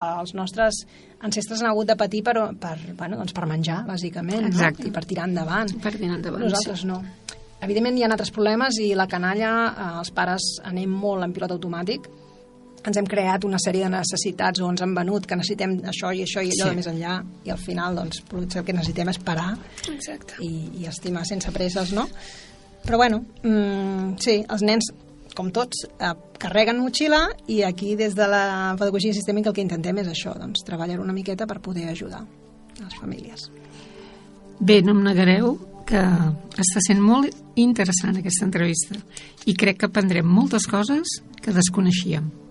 Els nostres ancestres han hagut de patir per menjar, bàsicament, no? I per tirar endavant. Nosaltres no. Evidentment hi ha altres problemes i la canalla, els pares anem molt en pilot automàtic. Ens hem creat una sèrie de necessitats o ens han venut que necessitem això i allò de més enllà, i al final doncs, potser el que necessitem és parar i estimar sense presses, no? Però bueno, sí, els nens, com tots, carreguen motxilla, i aquí des de la pedagogia sistèmica el que intentem és això, doncs, treballar una miqueta per poder ajudar les famílies. Bé, no em negareu que està sent molt interessant aquesta entrevista i crec que aprendrem moltes coses que desconeixíem.